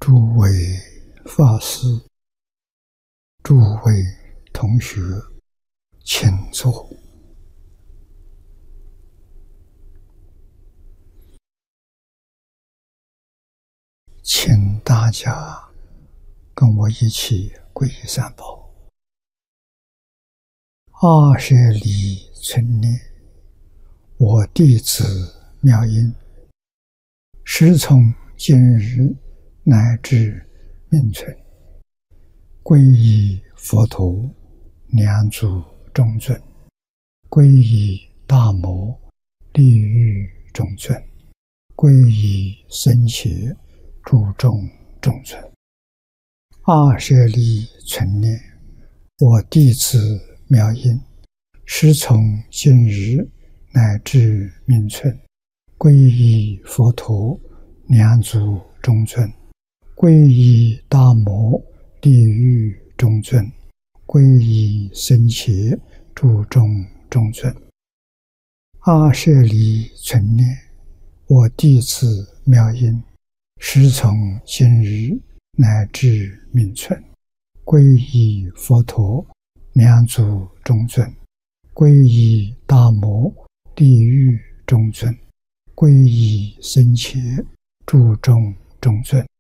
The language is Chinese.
诸位法师、诸位同学，请坐。请大家跟我一起皈依三宝。阿舍利存念，我弟子妙音，时从今日乃至命存，皈依佛陀、两足中尊，皈依大摩利欲中尊，皈依僧伽诸众中尊。阿舍利存念，我弟子妙音，时从今日乃至命存，皈依佛陀、两足中尊，皈依大摩利欲中尊，皈依僧伽诸众中尊。阿舍利存念，我弟子妙音，时从今日乃至命存，皈依佛陀、两足中尊，皈依大摩利欲中尊，皈依僧伽诸众中尊。